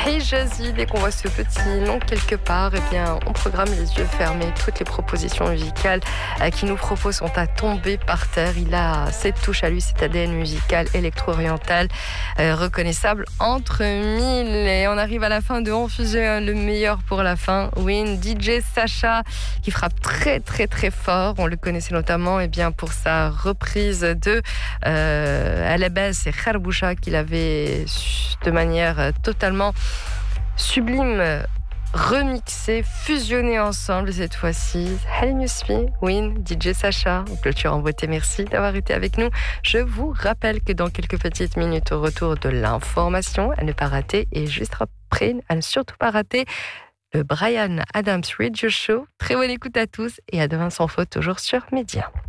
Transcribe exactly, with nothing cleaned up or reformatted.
Hijazi. Dès qu'on voit ce petit nom quelque part, eh bien, on programme les yeux fermés. Toutes les propositions musicales euh, qu'il nous propose sont à tomber par terre. Il a cette touche à lui, cet A D N musical électro-oriental euh, reconnaissable entre mille. Et on arrive à la fin de On Fusionne, le meilleur pour la fin. Win, D J Sacha, qui frappe très très très fort. On le connaissait notamment eh bien, pour sa reprise de euh, à la base, c'est Kharboucha qu'il avait de manière totalement sublime remixé, fusionné ensemble cette fois-ci. Halim Yousfi, Win, D J Sacha. On clôture en beauté. Merci d'avoir été avec nous. Je vous rappelle que dans quelques petites minutes, au retour de l'information, à ne pas rater, et juste après, à ne surtout pas rater, le Bryan Adams Radio Show. Très bonne écoute à tous et à demain sans faute, toujours sur Média.